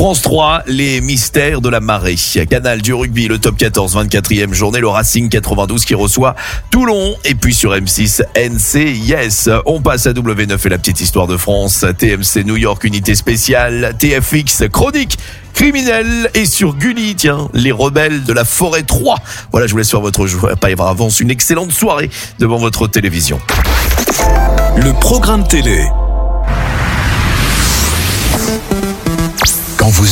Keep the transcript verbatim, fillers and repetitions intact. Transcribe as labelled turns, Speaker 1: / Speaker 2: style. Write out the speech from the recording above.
Speaker 1: France trois, les mystères de la marée. Canal du rugby, le top quatorze, vingt-quatrième journée, le Racing quatre-vingt-douze qui reçoit Toulon. Et puis sur M six, N C I S. On passe à W neuf et la petite histoire de France. T M C New York, unité spéciale. T F X, chronique criminelle. Et sur Gulli, tiens, les rebelles de la forêt trois. Voilà, je vous laisse faire votre joie. Pas y avoir avance. Une excellente soirée devant votre télévision.
Speaker 2: Le programme télé.